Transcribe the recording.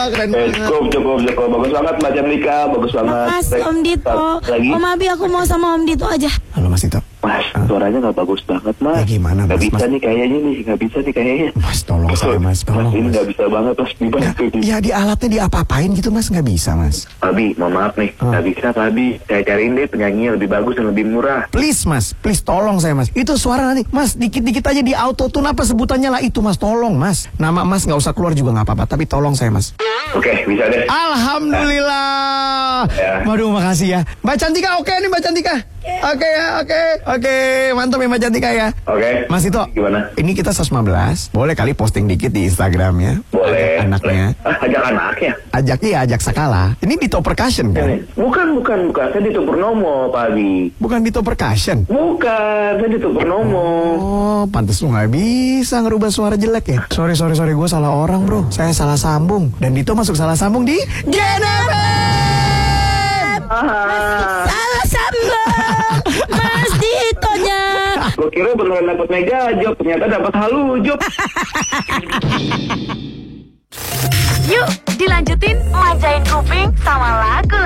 keren Cukup. Bagus banget Mbak Cantika, bagus banget. Makasih Om Dito. Lagi? Om Abi aku mau sama Om Dito aja. Halo Mas Dito. Mas, suaranya nggak bagus banget Mas. Gimana Mas? Nggak bisa Mas? nih kayaknya. Mas tolong saya Mas, tolong Ini Mas. nggak bisa banget Mas, dibantu. Ya di alatnya diapa-apain gitu Mas, nggak bisa Mas. Abi, mohon maaf nih, nggak bisa Pak Abi. Saya cariin deh penyanyi yang lebih bagus dan lebih murah. Please Mas, please tolong saya Mas. Itu suara nanti Mas, dikit-dikit aja di auto tune apa sebutannya lah itu Mas, tolong Mas. Nama Mas nggak usah keluar juga nggak apa-apa, tapi tolong saya Mas. Oke, bisa deh. Alhamdulillah. Ya. Waduh, makasih ya. Mbak Cantika, oke nih Mbak Cantika. Oke ya, oke. Mantap ya Mbak Cantika ya. Oke. Mas Dito, Gimana? ini kita 115. Boleh kali posting dikit di Instagram ya. Boleh. Ajak anaknya. Ajak anaknya? Ajak Sakala. Ini Dito Percussion kan? Bukan. Saya Dito Purnomo, Pak Abi. Bukan Dito Percussion. Bukan, saya Dito Purnomo. Oh, pantes lu gak bisa ngerubah suara jelek ya. Sorry, gue salah orang bro. Saya salah sambung. Dan Dito masuk salah sambung di GNFM. Salah sambung Mas Ditonya. Gue kira beneran dapat mega job, ternyata dapat halu job. Yuk dilanjutin manjain kuping sama lagu